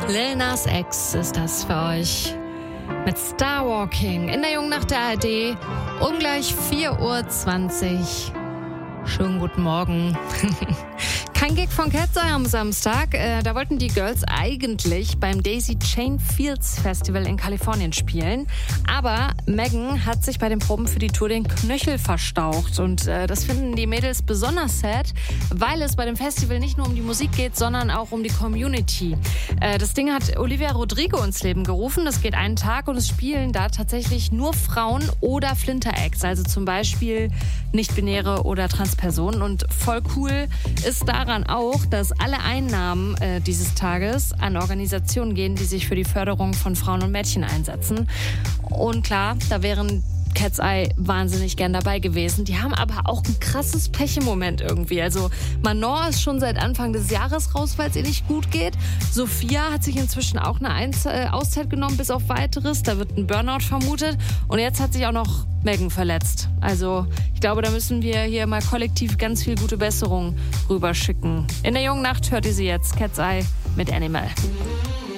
Lil Nas X ist das für euch. Mit Starwalking in der Jungen Nacht der ARD. Ungleich 4:20 Uhr. Schönen guten Morgen. Kein Gig von Cat's Eye am Samstag. Da wollten die Girls eigentlich beim Daisy Chain Fields Festival in Kalifornien spielen. Aber Megan hat sich bei den Proben für die Tour den Knöchel verstaucht. Und das finden die Mädels besonders sad, weil es bei dem Festival nicht nur um die Musik geht, sondern auch um die Community. Das Ding hat Olivia Rodrigo ins Leben gerufen. Das geht einen Tag und es spielen da tatsächlich nur Frauen oder Flinter-Acts. Also zum Beispiel nicht-binäre oder Transpersonen. Und voll cool ist daran auch, dass alle Einnahmen dieses Tages an Organisationen gehen, die sich für die Förderung von Frauen und Mädchen einsetzen. Und klar, da wären Cat's Eye wahnsinnig gern dabei gewesen. Die haben aber auch ein krasses Pech im Moment irgendwie. Also Manon ist schon seit Anfang des Jahres raus, weil es ihr nicht gut geht. Sophia hat sich inzwischen auch eine Auszeit genommen, bis auf Weiteres. Da wird ein Burnout vermutet. Und jetzt hat sich auch noch Megan verletzt. Also ich glaube, da müssen wir hier mal kollektiv ganz viel gute Besserung rüberschicken. In der Jungen Nacht hört ihr sie jetzt. Cat's Eye mit Animal.